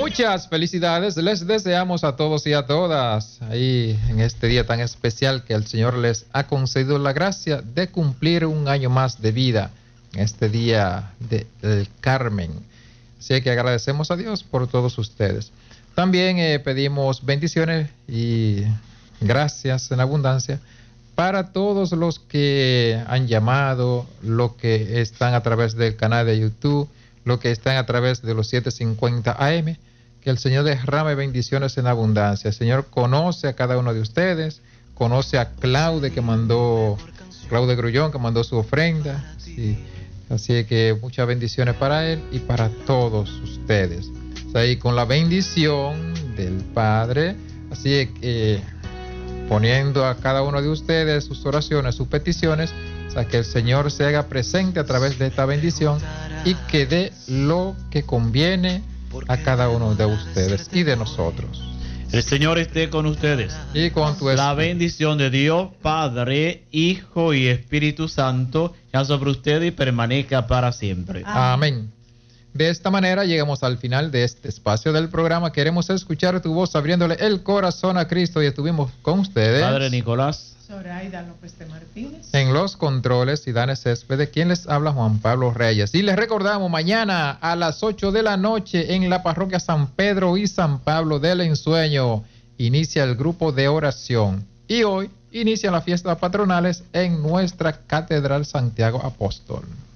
Muchas felicidades les deseamos a todos y a todas ahí en este día tan especial que el Señor les ha concedido la gracia de cumplir un año más de vida en este día del Carmen. Así que agradecemos a Dios por todos ustedes. También pedimos bendiciones y gracias en abundancia para todos los que han llamado, los que están a través del canal de YouTube, los que están a través de los 750 AM, que el Señor derrame bendiciones en abundancia. El Señor conoce a cada uno de ustedes, conoce a Claude Grullón, que mandó su ofrenda, sí. Así que muchas bendiciones para él y para todos ustedes. O sea, y con la bendición del Padre, así que poniendo a cada uno de ustedes sus oraciones, sus peticiones, o sea, que el Señor se haga presente a través de esta bendición y que dé lo que conviene a cada uno de ustedes y de nosotros. El Señor esté con ustedes. Y con tu espíritu. La bendición de Dios, Padre, Hijo y Espíritu Santo, ya sobre ustedes y permanezca para siempre. Amén. De esta manera llegamos al final de este espacio del programa. Queremos escuchar tu voz abriéndole el corazón a Cristo y estuvimos con ustedes. Padre Nicolás. Zoraida López de Martínez. En los controles, Idane Céspedes, quien les habla, Juan Pablo Reyes. Y les recordamos, mañana a las 8 de la noche en la parroquia San Pedro y San Pablo del Ensueño inicia el grupo de oración. Y hoy inicia las fiestas patronales en nuestra Catedral Santiago Apóstol.